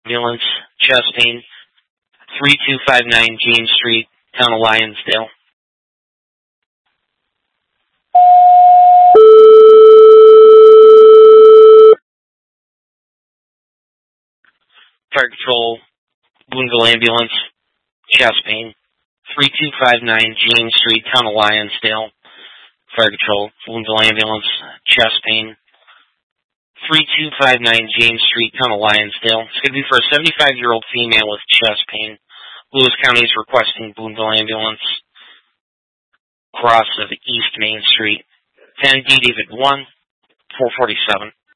Ambulance, chest pain, 3259 James Street, Town of Lyonsdale. Fire Control, Boonville Ambulance, chest pain, 3259 James Street, Town of Lyonsdale. Fire Control, Boonville Ambulance, chest pain, 3259 James Street, Town of Lyonsdale. It's going to be for a 75-year-old female with chest pain. Lewis County is requesting Boonville Ambulance, cross of East Main Street, 10 D. David 1, 447.